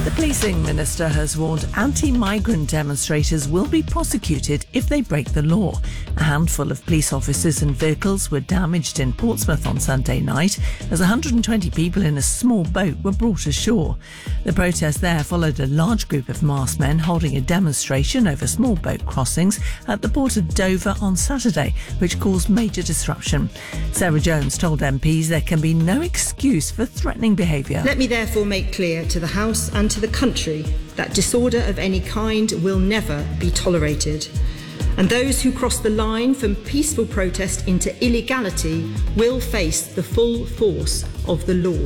The policing minister has warned anti-migrant demonstrators will be prosecuted if they break the law. A handful of police officers and vehicles were damaged in Portsmouth on Sunday night as 120 people in a small boat were brought ashore. The protest there followed a large group of masked men holding a demonstration over small boat crossings at the port of Dover on Saturday, which caused major disruption. Sarah Jones told MPs there can be no excuse for threatening behaviour. Let me therefore make clear to the House and to the country that disorder of any kind will never be tolerated. And those who cross the line from peaceful protest into illegality will face the full force of the law.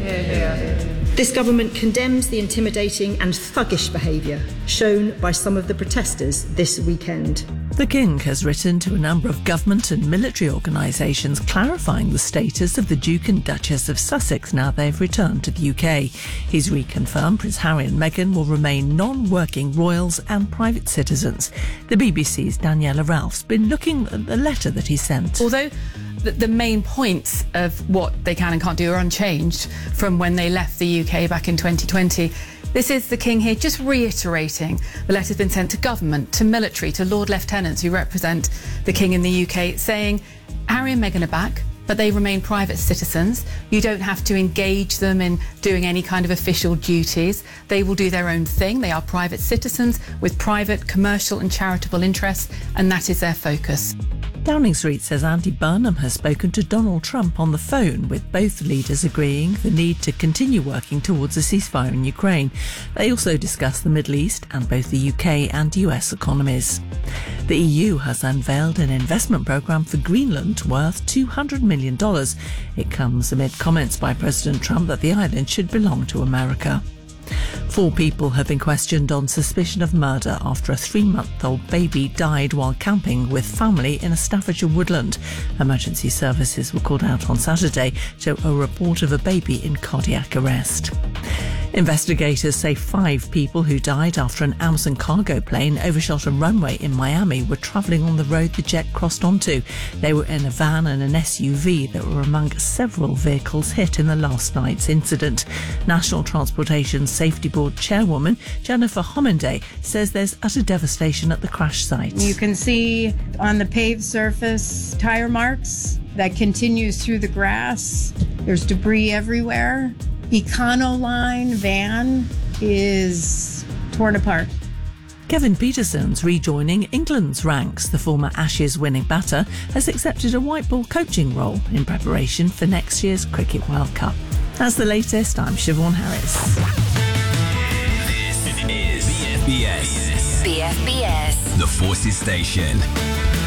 This government condemns the intimidating and thuggish behaviour shown by some of the protesters this weekend. The King has written to a number of government and military organisations clarifying the status of the Duke and Duchess of Sussex now they've returned to the UK. He's reconfirmed Prince Harry and Meghan will remain non-working royals and private citizens. The BBC's Daniela Ralph's been looking at the letter that he sent. Although the main points of what they can and can't do are unchanged from when they left the UK back in 2020, this is the King here just reiterating the letter's been sent to government, to military, to Lord Lieutenants who represent the King in the UK, saying Harry and Meghan are back, but they remain private citizens. You don't have to engage them in doing any kind of official duties. They will do their own thing. They are private citizens with private, commercial and charitable interests, and that is their focus. Downing Street says Andy Burnham has spoken to Donald Trump on the phone, with both leaders agreeing the need to continue working towards a ceasefire in Ukraine. They also discussed the Middle East and both the UK and US economies. The EU has unveiled an investment programme for Greenland worth $200 million. It comes amid comments by President Trump that the island should belong to America. 4 people have been questioned on suspicion of murder after a 3-month-old baby died while camping with family in a Staffordshire woodland. Emergency services were called out on Saturday to a report of a baby in cardiac arrest. Investigators say 5 people who died after an Amazon cargo plane overshot a runway in Miami were travelling on the road the jet crossed onto. They were in a van and an SUV that were among several vehicles hit in the last night's incident. National Transportation Safety Board Chairwoman Jennifer Homenday says there's utter devastation at the crash site. You can see on the paved surface tire marks that continues through the grass. There's debris everywhere. Econoline van is torn apart. Kevin Peterson's rejoining England's ranks. The former Ashes winning batter has accepted a white ball coaching role in preparation for next year's Cricket World Cup. That's the latest. I'm Siobhan Harris. This is BFBS. BFBS. The Forces Station.